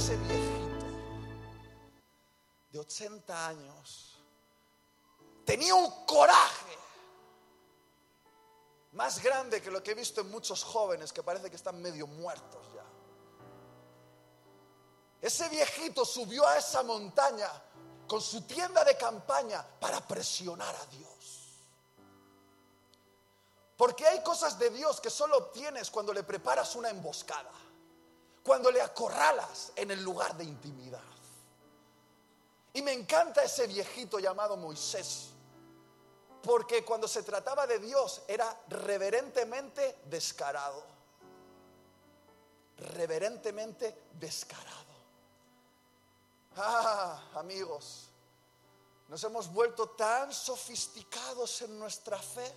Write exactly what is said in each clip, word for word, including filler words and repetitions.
ese viejito de ochenta años tenía un coraje más grande que lo que he visto en muchos jóvenes que parece que están medio muertos ya. Ese viejito subió a esa montaña con su tienda de campaña para presionar a Dios. Porque hay cosas de Dios que solo obtienes cuando le preparas una emboscada, cuando le acorralas en el lugar de intimidad. Y me encanta ese viejito llamado Moisés, porque cuando se trataba de Dios era reverentemente descarado. Reverentemente descarado. Ah, amigos, nos hemos vuelto tan sofisticados en nuestra fe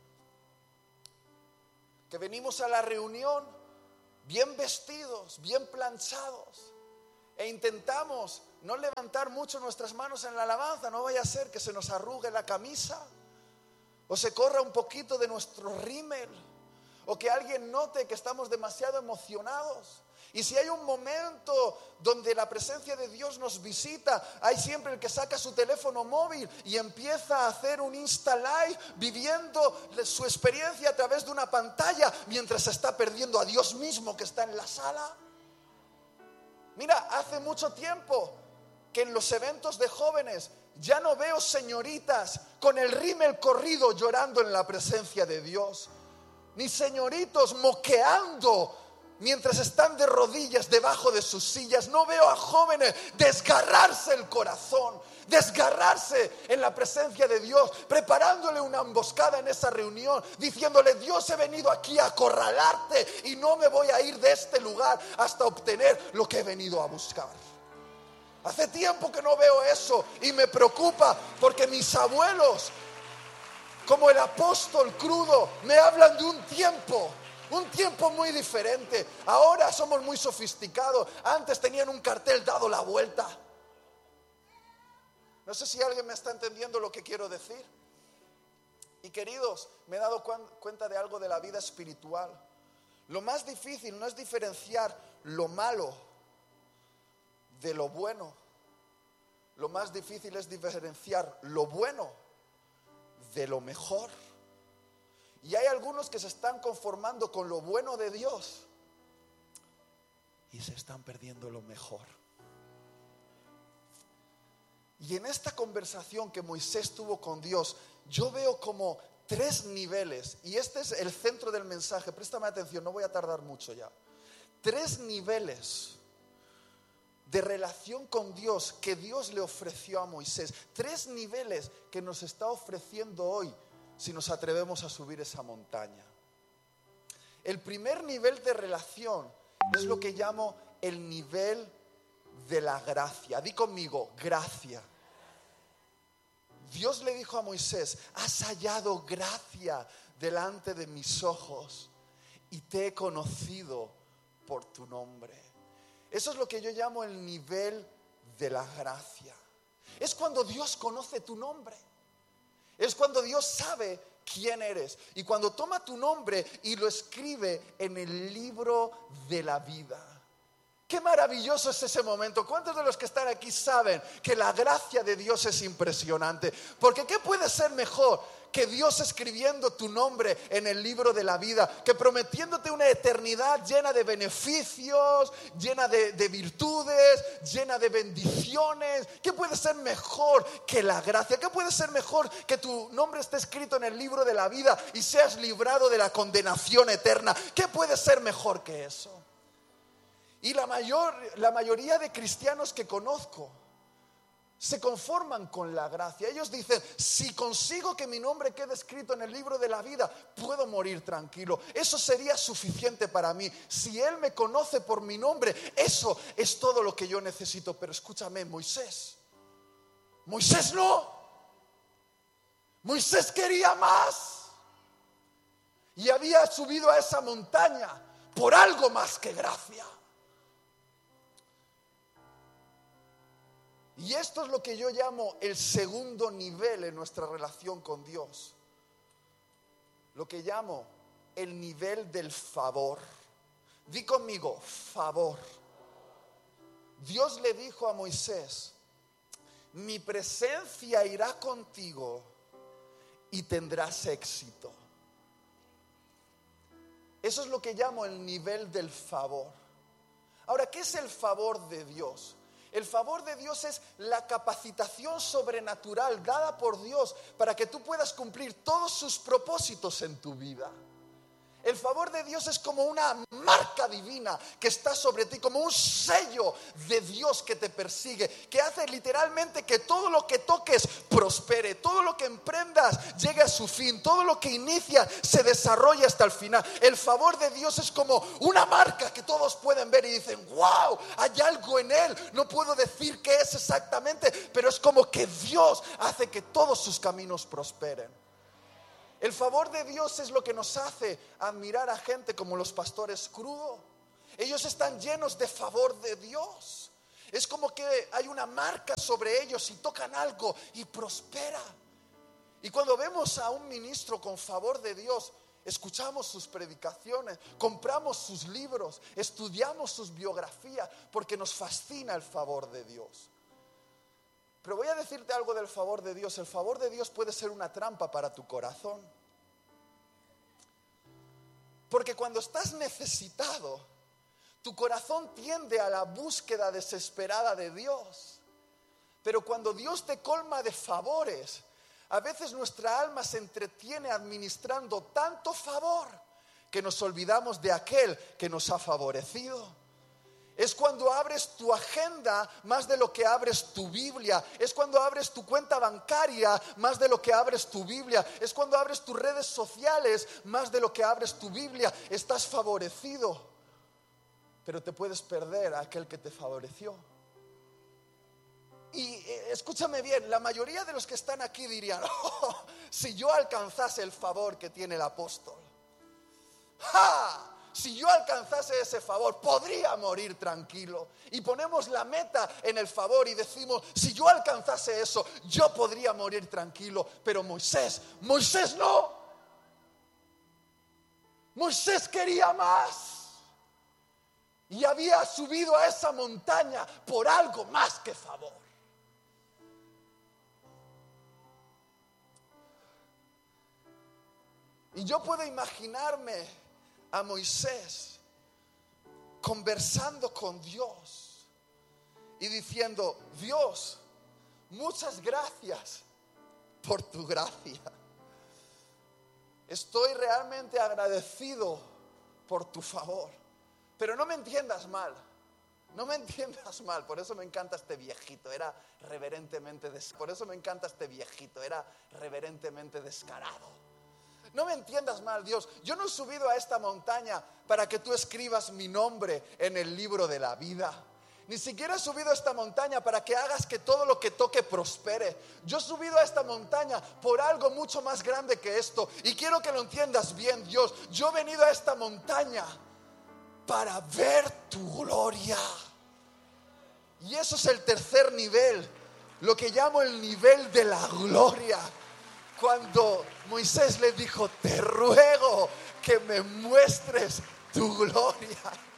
que venimos a la reunión bien vestidos, bien planchados, e intentamos no levantar mucho nuestras manos en la alabanza. No vaya a ser que se nos arrugue la camisa o se corra un poquito de nuestro rímel, o que alguien note que estamos demasiado emocionados. Y si hay un momento donde la presencia de Dios nos visita, hay siempre el que saca su teléfono móvil y empieza a hacer un Insta Live viviendo su experiencia a través de una pantalla mientras se está perdiendo a Dios mismo que está en la sala. Mira, hace mucho tiempo que en los eventos de jóvenes ya no veo señoritas con el rímel corrido llorando en la presencia de Dios, ni señoritos moqueando mientras están de rodillas debajo de sus sillas. No veo a jóvenes desgarrarse el corazón, desgarrarse en la presencia de Dios, preparándole una emboscada en esa reunión, diciéndole: Dios, he venido aquí a acorralarte y no me voy a ir de este lugar hasta obtener lo que he venido a buscar. Hace tiempo que no veo eso y me preocupa, porque mis abuelos, como el apóstol Crudo, me hablan de un tiempo Un tiempo muy diferente. Ahora somos muy sofisticados. Antes tenían un cartel dado la vuelta. No sé si alguien me está entendiendo lo que quiero decir. Y queridos, me he dado cuenta de algo de la vida espiritual. Lo más difícil no es diferenciar lo malo de lo bueno. Lo más difícil es diferenciar lo bueno de lo mejor. Y hay algunos que se están conformando con lo bueno de Dios y se están perdiendo lo mejor. Y en esta conversación que Moisés tuvo con Dios, yo veo como tres niveles, y este es el centro del mensaje. Préstame atención, no voy a tardar mucho ya. Tres niveles de relación con Dios que Dios le ofreció a Moisés. Tres niveles que nos está ofreciendo hoy si nos atrevemos a subir esa montaña. El primer nivel de relación es lo que llamo el nivel de la gracia. Di conmigo, gracia. Dios le dijo a Moisés: has hallado gracia delante de mis ojos y te he conocido por tu nombre. Eso es lo que yo llamo el nivel de la gracia. Es cuando Dios conoce tu nombre. Es cuando Dios sabe quién eres. Y cuando toma tu nombre y lo escribe en el libro de la vida. Qué maravilloso es ese momento. ¿Cuántos de los que están aquí saben que la gracia de Dios es impresionante? Porque ¿qué puede ser mejor que Dios escribiendo tu nombre en el libro de la vida, que prometiéndote una eternidad llena de beneficios, llena de, de virtudes, llena de bendiciones? ¿Qué puede ser mejor que la gracia? ¿Qué puede ser mejor que tu nombre esté escrito en el libro de la vida y seas librado de la condenación eterna? ¿Qué puede ser mejor que eso? Y la mayor, la mayoría de cristianos que conozco se conforman con la gracia. Ellos dicen: si consigo que mi nombre quede escrito en el libro de la vida, puedo morir tranquilo. Eso sería suficiente para mí. Si Él me conoce por mi nombre, eso es todo lo que yo necesito. Pero escúchame, Moisés. Moisés no. Moisés quería más. Y había subido a esa montaña por algo más que gracia. Y esto es lo que yo llamo el segundo nivel en nuestra relación con Dios. Lo que llamo el nivel del favor. Di conmigo, favor. Dios le dijo a Moisés: mi presencia irá contigo y tendrás éxito. Eso es lo que llamo el nivel del favor. Ahora, ¿qué es el favor de Dios? El favor de Dios es la capacitación sobrenatural dada por Dios para que tú puedas cumplir todos sus propósitos en tu vida. El favor de Dios es como una marca divina que está sobre ti, como un sello de Dios que te persigue, que hace literalmente que todo lo que toques prospere, todo lo que emprendas llegue a su fin, todo lo que inicia se desarrolle hasta el final. El favor de Dios es como una marca que todos pueden ver y dicen: wow, hay algo en él. No puedo decir qué es exactamente, pero es como que Dios hace que todos sus caminos prosperen. El favor de Dios es lo que nos hace admirar a gente como los pastores Crudo. Ellos están llenos de favor de Dios. Es como que hay una marca sobre ellos y tocan algo y prospera. Y cuando vemos a un ministro con favor de Dios, escuchamos sus predicaciones, compramos sus libros, estudiamos sus biografías, porque nos fascina el favor de Dios. Pero voy a decirte algo del favor de Dios. El favor de Dios puede ser una trampa para tu corazón. Porque cuando estás necesitado, tu corazón tiende a la búsqueda desesperada de Dios. Pero cuando Dios te colma de favores, a veces nuestra alma se entretiene administrando tanto favor que nos olvidamos de aquel que nos ha favorecido. Es cuando abres tu agenda más de lo que abres tu Biblia. Es cuando abres tu cuenta bancaria más de lo que abres tu Biblia. Es cuando abres tus redes sociales más de lo que abres tu Biblia. Estás favorecido, pero te puedes perder a aquel que te favoreció. Y eh, escúchame bien, la mayoría de los que están aquí dirían: oh, si yo alcanzase el favor que tiene el apóstol, ¡ja! Si yo alcanzase ese favor, podría morir tranquilo. Y ponemos la meta en el favor y decimos: si yo alcanzase eso, yo podría morir tranquilo. Pero Moisés, Moisés no. Moisés quería más. Y había subido a esa montaña por algo más que favor. Y yo puedo imaginarme a Moisés conversando con Dios y diciendo: Dios, muchas gracias por tu gracia. Estoy realmente agradecido por tu favor. Pero no me entiendas mal, no me entiendas mal. Por eso me encanta este viejito, era reverentemente des- por eso me encanta este viejito, era reverentemente descarado. No me entiendas mal, Dios. Yo no he subido a esta montaña para que tú escribas mi nombre en el libro de la vida. Ni siquiera he subido a esta montaña para que hagas que todo lo que toque prospere. Yo he subido a esta montaña por algo mucho más grande que esto. Y quiero que lo entiendas bien, Dios. Yo he venido a esta montaña para ver tu gloria. Y eso es el tercer nivel, lo que llamo el nivel de la gloria. Cuando Moisés le dijo: te ruego que me muestres tu gloria.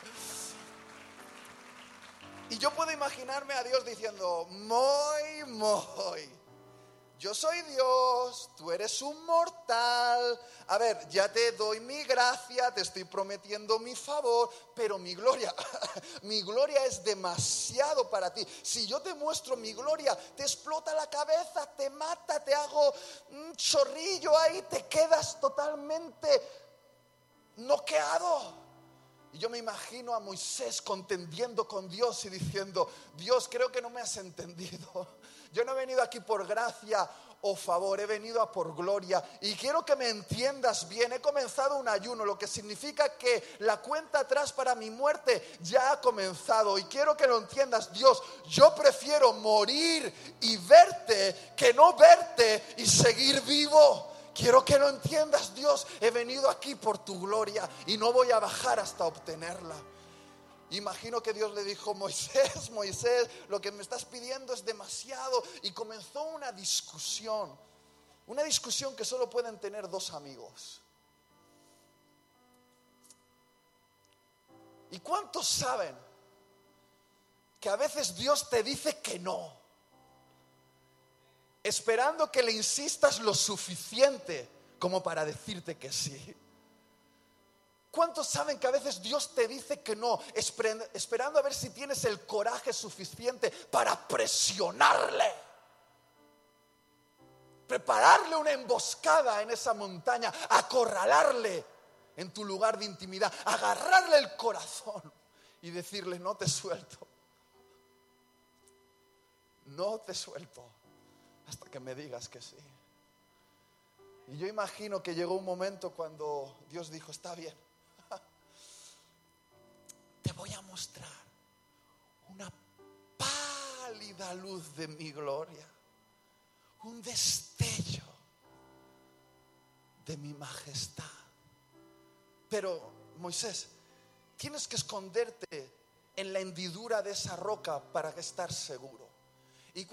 Y yo puedo imaginarme a Dios diciendo: muy, muy, yo soy Dios, tú eres un mortal. A ver, ya te doy mi gracia, te estoy prometiendo mi favor, pero mi gloria, mi gloria es demasiado para ti. Si yo te muestro mi gloria, te explota la cabeza, te mata, te hago un chorrillo ahí, te quedas totalmente noqueado. Y yo me imagino a Moisés contendiendo con Dios y diciendo: Dios, creo que no me has entendido. Yo no he venido aquí por gracia o favor, he venido a por gloria. Y quiero que me entiendas bien. He comenzado un ayuno, lo que significa que la cuenta atrás para mi muerte ya ha comenzado. Y quiero que lo entiendas, Dios. Yo prefiero morir y verte que no verte y seguir vivo. Quiero que lo entiendas, Dios. He venido aquí por tu gloria y no voy a bajar hasta obtenerla. Imagino que Dios le dijo: Moisés, Moisés, lo que me estás pidiendo es demasiado. Y comenzó una discusión. Una discusión que solo pueden tener dos amigos. ¿Y cuántos saben que a veces Dios te dice que no, esperando que le insistas lo suficiente como para decirte que sí? ¿Cuántos saben que a veces Dios te dice que no, esperando a ver si tienes el coraje suficiente para presionarle? Prepararle una emboscada en esa montaña, acorralarle en tu lugar de intimidad, agarrarle el corazón y decirle: no te suelto, no te suelto hasta que me digas que sí. Y yo imagino que llegó un momento cuando Dios dijo: está bien, te voy a mostrar una pálida luz de mi gloria, un destello de mi majestad. Pero Moisés, tienes que esconderte en la hendidura de esa roca para estar seguro.